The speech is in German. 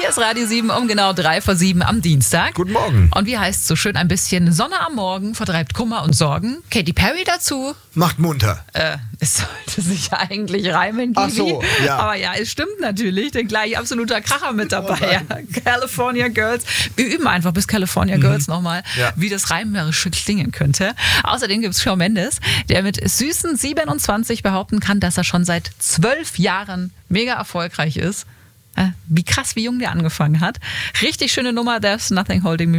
Hier ist Radio 7 um genau 3:03 am Dienstag. Guten Morgen. Und wie heißt es so schön, ein bisschen Sonne am Morgen vertreibt Kummer und Sorgen. Katy Perry dazu. Macht munter. Es sollte sich eigentlich reimen, Gibi. Ach so, ja. Aber ja, es stimmt natürlich, denn gleich absoluter Kracher mit dabei. Ja. California Girls. Wir üben einfach bis California Girls nochmal, wie das reimerisch klingen könnte. Außerdem gibt es Shawn Mendes, der mit süßen 27 behaupten kann, dass er schon seit 12 Jahren mega erfolgreich ist. Wie krass, wie jung der angefangen hat. Richtig schöne Nummer, There's Nothing Holding Me